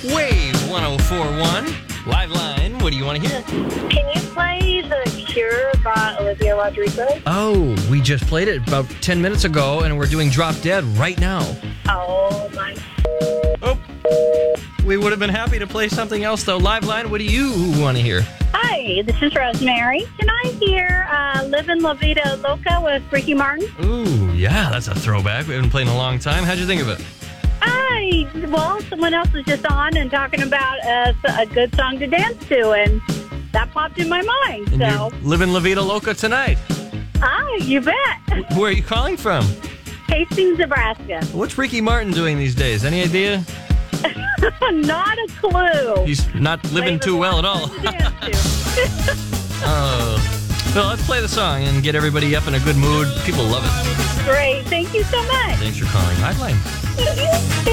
Wave 1041. Live line. What do you want to hear? Can you play The Cure by Olivia Rodrigo? Oh, we just played it about 10 minutes ago, and we're doing Drop Dead right now. Oh, my. Oh, we would have been happy to play something else, though. Live line, what do you want to hear? Hi, this is Rosemary. Can I hear Livin' La Vida Loca with Ricky Martin? Ooh, yeah, that's a throwback. We haven't played in a long time. How'd you think of it? Well, someone else was just on and talking about a good song to dance to, and that popped in my mind. And So, you're living La Vida Loca tonight. you bet. Where are you calling from? Hastings, Nebraska. What's Ricky Martin doing these days? Any idea? Not a clue. He's not living too well at all. To dance to. Well, let's play the song and get everybody up in a good mood. People love it. Great. Thank you so much. Thanks for calling. Live line.